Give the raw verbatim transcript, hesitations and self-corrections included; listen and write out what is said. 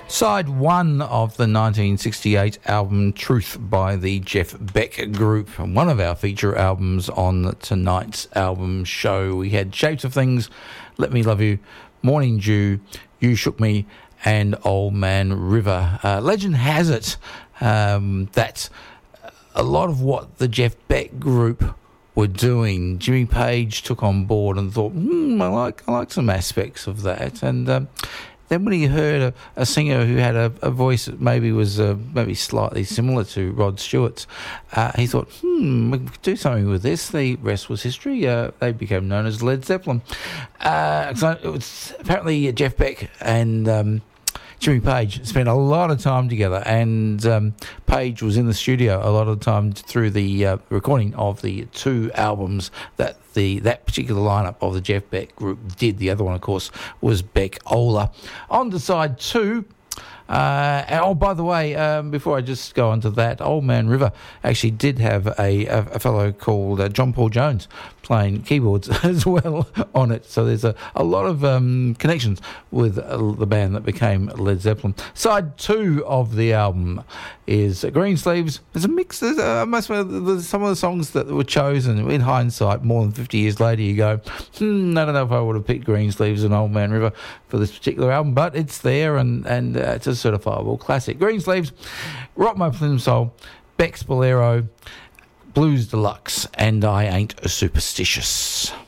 Side one of the nineteen sixty-eight album Truth by the Jeff Beck Group, one of our feature albums on tonight's album show. We had Shapes of Things, Let Me Love You, Morning Dew, You Shook Me, and Old Man River. Uh, legend has it um, that a lot of what the Jeff Beck Group were doing, Jimmy Page took on board and thought, hmm, I like I like some aspects of that. And um, then when he heard a, a singer who had a, a voice that maybe was uh, maybe slightly similar to Rod Stewart's, uh, he thought, hmm, we could do something with this. The rest was history. Uh, they became known as Led Zeppelin. Uh, so it was apparently Jeff Beck and Um, Jimmy Page spent a lot of time together, and um, Page was in the studio a lot of the time through the uh, recording of the two albums that the that particular lineup of the Jeff Beck Group did. The other one, of course, was Beck Ola. On to side two. Uh, and, oh, by the way, um, before I just go on to that, Old Man River actually did have a, a, a fellow called uh, John Paul Jones playing keyboards as well on it. So there's a, a lot of um, connections with uh, the band that became Led Zeppelin. Side two of the album is uh, Greensleeves. There's a mix. There's, uh, I must admit, there's some of the songs that were chosen, in hindsight, more than fifty years later, you go, hmm, I don't know if I would have picked Greensleeves and Old Man River for this particular album, but it's there, and, and uh, it's a certifiable classic. Greensleeves, Rock My Plim Soul, Beck's Bolero, Blues Deluxe, and I Ain't Superstitious.